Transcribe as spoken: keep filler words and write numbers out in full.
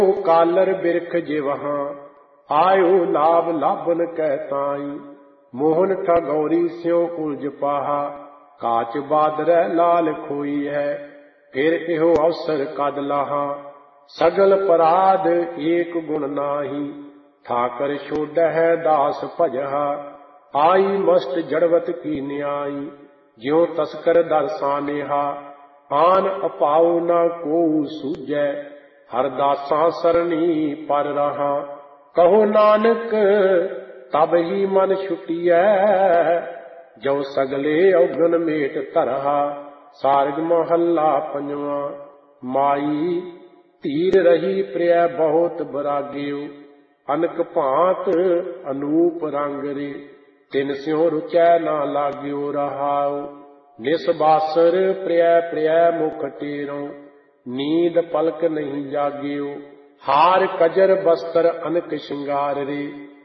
कालर बिरख जिवहां आयो लाभ लाभन कह ताई। मोहन ठगौरी स्यों उलझ पाहा काच बादरै लाल खोई है। फिर इहो अवसर कद लाहा सगल पराध एक गुण नाही। ठाकर छोड़ है दास भजहा आई मस्त जड़वत की न्याई। ज्यों तस्कर दरसानेहा आन अपाऊ न को सूझै। हरदासा सरणी पर रहा कहो नानक तब ही मन छुटिया। जो सगले औगन मेट तरहा सारग महला पंजवा। माई धीर रही प्रिय बहुत बराग्यो अनक भांत अनूप रंग रे। तिन स्यों रुचै ना लाग्यो रहाओ निसबासर प्रिय प्रिय मुख टेरों। नींद पलक नहीं जाग्यो हार कजर बस्तर अनक श्रृंगार रे।